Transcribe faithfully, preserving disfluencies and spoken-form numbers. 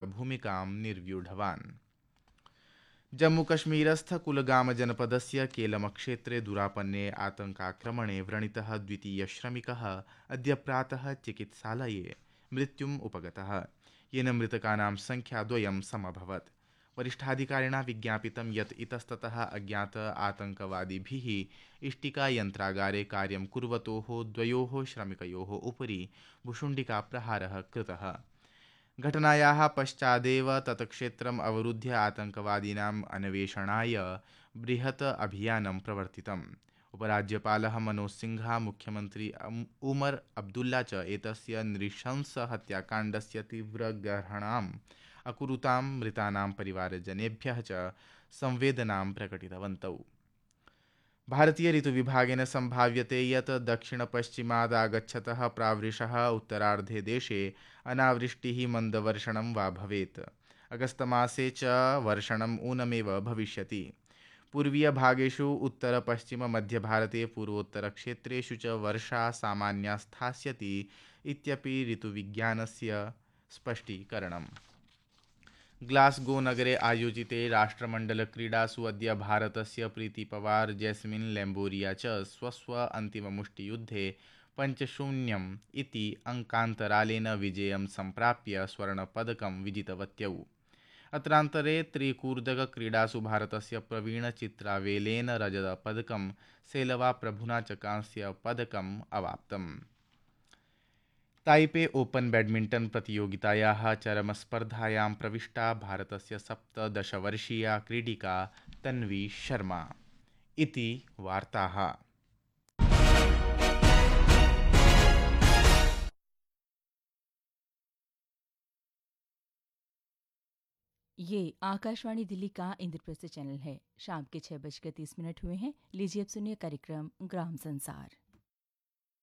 भूमिकां निर्व्यूढवान्। जम्मूकश्मीरस्थ कुलगामजनपदस्य केलमक्षेत्रे दुरापन्ने आतङ्काक्रमणे व्रणितः द्वितीयश्रमिकः अद्य प्रातः चिकित्सालये मृत्युम् उपगतः, येन मृतकानां संख्या द्वयं समभवत्। वरिष्ठाधिकारिणा विज्ञापितं यत् इतस्ततः अज्ञात आतङ्कवादिभिः इष्टिकायन्त्रागारे कार्यं कुर्वतोः द्वयोः श्रमिकयोः उपरि भुशुण्डिकाप्रहारः कृतः। घटनायाः पश्चादेव तत्क्षेत्रम् अवरुध्य आतङ्कवादीनाम् अन्वेषणाय बृहत् अभियानं प्रवर्तितम्। उपराज्यपालः मनोज सिंह, मुख्यमन्त्री उमर अब्दुल्ला च एतस्य नृशंस हत्याकाण्डस्य तीव्रगर्हणाम् अकुरुतां मृतानां परिवारजनेभ्यः च संवेदनां प्रकटितवन्तौ। भारतीय ऋतुविभागेन सम्भाव्यते यत् दक्षिणपश्चिमादागच्छतः प्रावृषः उत्तरार्धे देशे अनावृष्टिः मन्दवर्षणं वा भवेत्। अगस्तमासे च वर्षणम् ऊनमेव भविष्यति। पूर्वीयभागेषु उत्तरपश्चिममध्यभारते पूर्वोत्तरक्षेत्रेषु च वर्षा सामान्या स्थास्यति इत्यपि ऋतुविज्ञानस्य स्पष्टीकरणम्। ग्लासगो नगरे आयोजिते राष्ट्रमण्डलक्रीडासु अद्य भारतस्य प्रीति पवार, जैस्मिन् लेम्बोरिया च स्वस्व अन्तिममुष्टियुद्धे पञ्चशून्यम् इति अङ्कान्तरालेन विजयं सम्प्राप्य स्वर्णपदकं विजितवत्यौ। अत्रान्तरे त्रिकूर्दकक्रीडासु भारतस्य प्रवीणचित्रावेलेन रजतपदकं, सेलवा प्रभुना च कांस्यपदकम् अवाप्तम्। ताइपे ओपन बैडमिंटन प्रतियोगितायाः चरमस्पर्धायां प्रविष्टा भारतस्य सप्तदशवर्षीया क्रीडिका तन्वी शर्मा। इति वार्ताः। ये आकाशवाणी दिल्ली का इंद्रप्रस्थ चैनल है। शाम के छह बजकर तीस मिनट हुए हैं। लीजिए अब सुनिए कार्यक्रम ग्राम संसार।